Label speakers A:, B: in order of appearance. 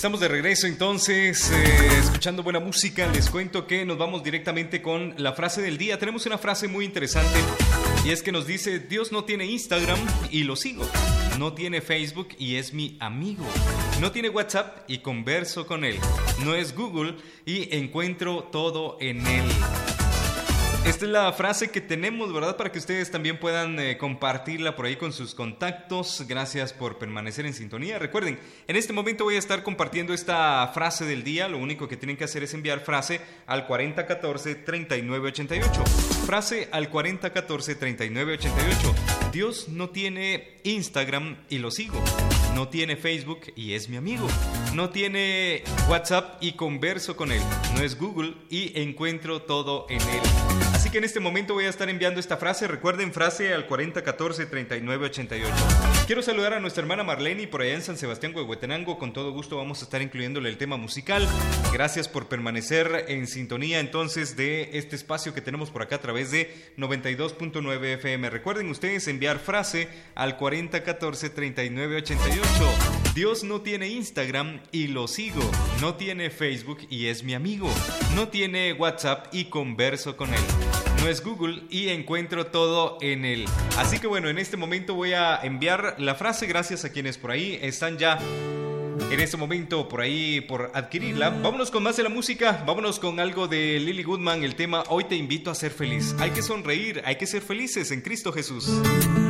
A: Estamos de regreso entonces, escuchando buena música. Les cuento que nos vamos directamente con la frase del día. Tenemos una frase muy interesante y es que nos dice: Dios no tiene Instagram y lo sigo. No tiene Facebook y es mi amigo. No tiene WhatsApp y converso con él. No es Google y encuentro todo en él. Esta es la frase que tenemos, ¿verdad? Para que ustedes también puedan compartirla por ahí con sus contactos. Gracias por permanecer en sintonía. Recuerden, en este momento voy a estar compartiendo esta frase del día. Lo único que tienen que hacer es enviar frase al 4014-3988. Frase al 4014-3988. Dios no tiene Instagram y lo sigo. No tiene Facebook y es mi amigo. No tiene WhatsApp y converso con él. No es Google y encuentro todo en él. Así que en este momento voy a estar enviando esta frase. Recuerden, frase al 4014-3988. Quiero saludar a nuestra hermana Marlene por allá en San Sebastián, Huehuetenango. Con todo gusto vamos a estar incluyéndole el tema musical. Gracias por permanecer en sintonía entonces de este espacio que tenemos por acá a través de 92.9 FM. Recuerden ustedes enviar frase al 4014-3988. Dios no tiene Instagram y lo sigo. No tiene Facebook y es mi amigo. No tiene WhatsApp y converso con él. No es Google y encuentro todo en él. Así que bueno, en este momento voy a enviar la frase. Gracias a quienes por ahí están ya en este momento por ahí por adquirirla. Vámonos con más de la música. Vámonos con algo de Lily Goodman. El tema Hoy te invito a ser feliz. Hay que sonreír, hay que ser felices en Cristo Jesús.